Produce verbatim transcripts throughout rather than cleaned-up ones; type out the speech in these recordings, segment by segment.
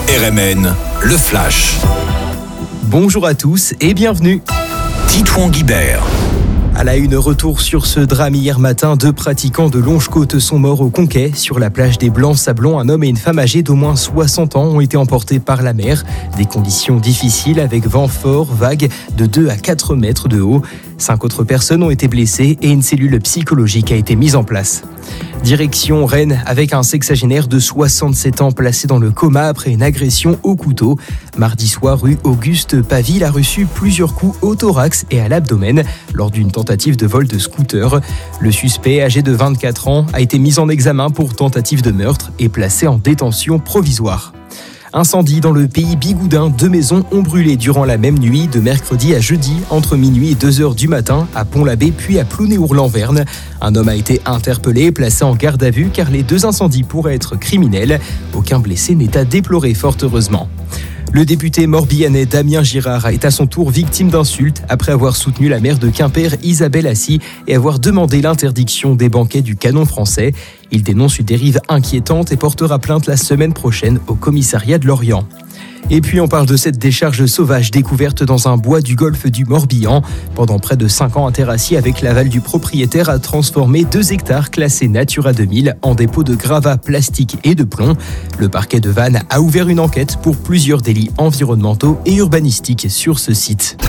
R M N, le Flash. Bonjour à tous et bienvenue. Titouan Guibert. À la une, retour sur ce drame hier matin. Deux pratiquants de Longe-Côte sont morts au Conquet. Sur la plage des Blancs-Sablons, un homme et une femme âgés d'au moins soixante ans ont été emportés par la mer. Des conditions difficiles avec vent fort, vagues de deux à quatre mètres de haut. Cinq autres personnes ont été blessées et une cellule psychologique a été mise en place. Direction Rennes avec un sexagénaire de soixante-sept ans placé dans le coma après une agression au couteau. Mardi soir, rue Auguste Paville a reçu plusieurs coups au thorax et à l'abdomen lors d'une tentative de vol de scooter. Le suspect, âgé de vingt-quatre ans, a été mis en examen pour tentative de meurtre et placé en détention provisoire. Incendie dans le pays bigoudin. Deux maisons ont brûlé durant la même nuit de mercredi à jeudi entre minuit et deux heures du matin à Pont-l'Abbé puis à Plounéour-Lanverne. Un homme a été interpellé et placé en garde à vue car les deux incendies pourraient être criminels. Aucun blessé n'est à déplorer fort heureusement. Le député morbihanais Damien Girard est à son tour victime d'insultes après avoir soutenu la maire de Quimper Isabelle Assy et avoir demandé l'interdiction des banquets du Canon français. Il dénonce une dérive inquiétante et portera plainte la semaine prochaine au commissariat de Lorient. Et puis on parle de cette décharge sauvage découverte dans un bois du golfe du Morbihan. Pendant près de cinq ans, un terrassier avec l'aval du propriétaire a transformé deux hectares classés Natura deux mille en dépôt de gravats, plastique et de plomb. Le parquet de Vannes a ouvert une enquête pour plusieurs délits environnementaux et urbanistiques sur ce site.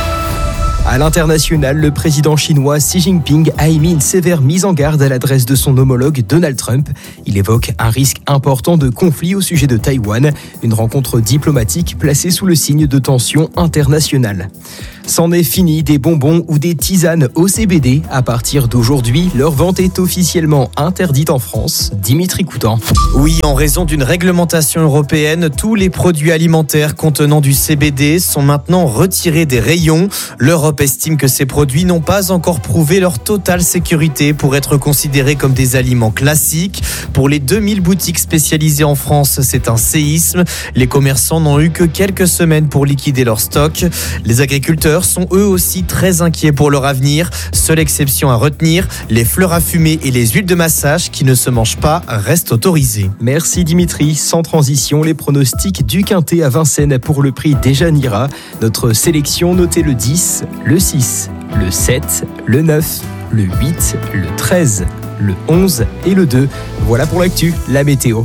À l'international, le président chinois Xi Jinping a émis une sévère mise en garde à l'adresse de son homologue Donald Trump. Il évoque un risque important de conflit au sujet de Taïwan, une rencontre diplomatique placée sous le signe de tensions internationales. C'en est fini des bonbons ou des tisanes au C B D. À partir d'aujourd'hui, leur vente est officiellement interdite en France. Dimitri Coutan. Oui, en raison d'une réglementation européenne, tous les produits alimentaires contenant du C B D sont maintenant retirés des rayons. L'Europe estime que ces produits n'ont pas encore prouvé leur totale sécurité pour être considérés comme des aliments classiques. Pour les deux mille boutiques spécialisées en France, c'est un séisme. Les commerçants n'ont eu que quelques semaines pour liquider leur stock. Les agriculteurs sont eux aussi très inquiets pour leur avenir. Seule exception à retenir, les fleurs à fumer et les huiles de massage qui ne se mangent pas restent autorisées. Merci Dimitri. Sans transition, les pronostics du Quintet à Vincennes pour le prix Déjanira. Notre sélection, notez le dix, le six, le sept, le neuf, le huit, le treize, le onze et le deux. Voilà pour l'actu, la météo.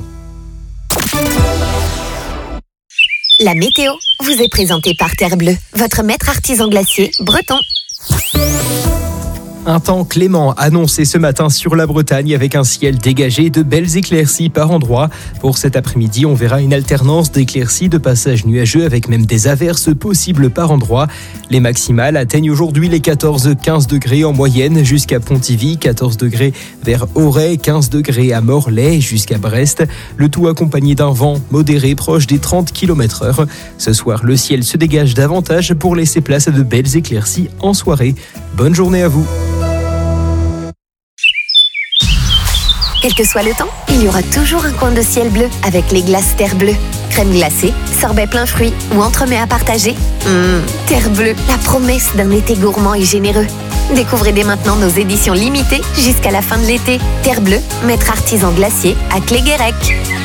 La météo vous est présentée par Terre Bleue, votre maître artisan glacier breton. Un temps clément annoncé ce matin sur la Bretagne avec un ciel dégagé, de belles éclaircies par endroits. Pour cet après-midi, on verra une alternance d'éclaircies, de passages nuageux avec même des averses possibles par endroits. Les maximales atteignent aujourd'hui les quatorze à quinze degrés en moyenne jusqu'à Pontivy, quatorze degrés vers Auray, quinze degrés à Morlaix jusqu'à Brest. Le tout accompagné d'un vent modéré proche des trente kilomètres heure. Ce soir, le ciel se dégage davantage pour laisser place à de belles éclaircies en soirée. Bonne journée à vous. Quel que soit le temps, il y aura toujours un coin de ciel bleu avec les glaces Terre Bleue. Crème glacée, sorbet plein fruits ou entremets à partager. Mmh, Terre Bleue, la promesse d'un été gourmand et généreux. Découvrez dès maintenant nos éditions limitées jusqu'à la fin de l'été. Terre Bleue, maître artisan glacier à Cléguérec.